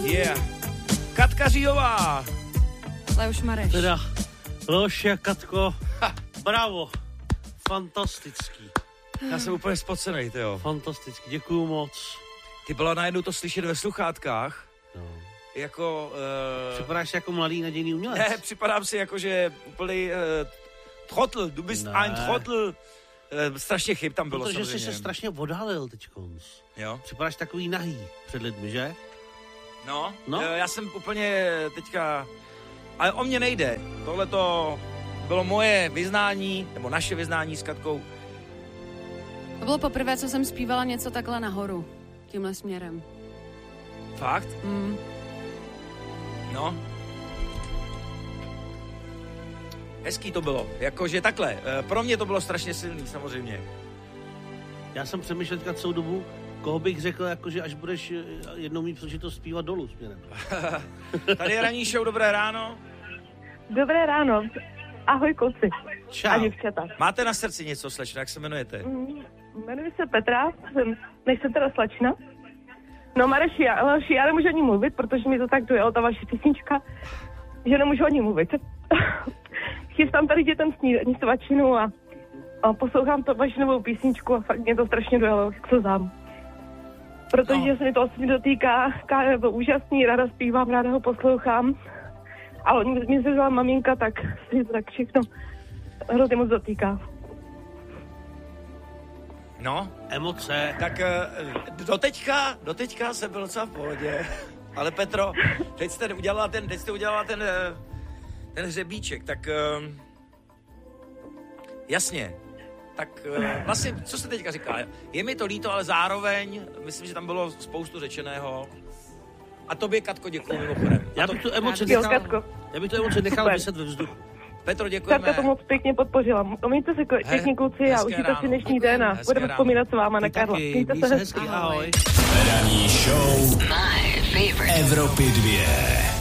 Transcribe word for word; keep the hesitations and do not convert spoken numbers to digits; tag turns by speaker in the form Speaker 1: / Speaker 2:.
Speaker 1: Yeah. Katka Říhová.
Speaker 2: Leoš Mareš.
Speaker 3: Teda, Leoš a Katko, ha. Bravo. Fantastický.
Speaker 1: Já jsem úplně spocenej, tyjo.
Speaker 3: Fantastický, děkuju moc.
Speaker 1: Ty byla najednou to slyšet ve sluchátkách.
Speaker 3: No.
Speaker 1: Jako... Uh...
Speaker 3: Připadáš jako mladý nadějný umělec.
Speaker 1: Ne, připadám si jako, že úplný uh, trotl, du bist ne. ein trotl. Uh, strašně chyb tam bylo.
Speaker 3: Protože
Speaker 1: samozřejmě.
Speaker 3: jsi se strašně odhalil teďkonc.
Speaker 1: Jo.
Speaker 3: Připadáš takový nahý před lidmi, že?
Speaker 1: No,
Speaker 3: no?
Speaker 1: Uh, já jsem úplně teďka... Ale o mě nejde. Tohle to bylo moje vyznání, nebo naše vyznání s Katkou.
Speaker 2: To bylo poprvé, co jsem zpívala něco takhle nahoru. Tímhle směrem.
Speaker 1: Fakt?
Speaker 2: Mm.
Speaker 1: No. Hezký to bylo. Jakože takhle. Pro mě to bylo strašně silný, samozřejmě.
Speaker 3: Já jsem přemýšlel teďka celou dobu, koho bych řekl, jakože až budeš jednou mít příležitost zpívat dolů směrem.
Speaker 1: Tady je ranní show, dobré ráno.
Speaker 4: Dobré ráno. Ahoj, kluci.
Speaker 1: Čau.
Speaker 4: A děvčata.
Speaker 1: Máte na srdci něco, slečno, jak se jmenujete?
Speaker 4: Mm, jmenuji se Petra, jsem, nejsem teda slečna. No Mareši, já, Leoši, já nemůžu ani mluvit, protože mi to tak dojelo, ta vaše písnička, že nemůžu ani mluvit. Chystám tady dětem snídaní svačinu a, a poslouchám to vaši novou písničku a fakt mě to strašně dojelo k slzám. Protože no. se mi to osobně dotýká, Kája byl úžasný, ráda zpívám, ráda ho poslouchám. Ale mě se vzala maminka, tak si to tak všechno hrozně moc dotýká.
Speaker 1: No,
Speaker 3: emoce.
Speaker 1: Tak doteďka, doteďka jsem byl docela v pohodě. Ale Petro, teď jste udělala ten, teď jste udělala ten, ten hřebíček, tak jasně. Tak vlastně, co jste teďka říká? Je mi to líto, ale zároveň, myslím, že tam bylo spoustu řečeného. A tobě, Katko, děkuji mimochodem.
Speaker 3: Já bych tu emoci
Speaker 4: nechal,
Speaker 3: nechal, já bych tu emoci nechal vyset ve vzduchu.
Speaker 1: Petro, děkujeme.
Speaker 4: Katka to moc pěkně podpořila. Mějte se pěkně, kluci, a užijte si dnešní den a budeme vzpomínat s váma na Karla. Mějte se hezky.
Speaker 3: Ahoj.
Speaker 5: Ranní show Evropy dvě.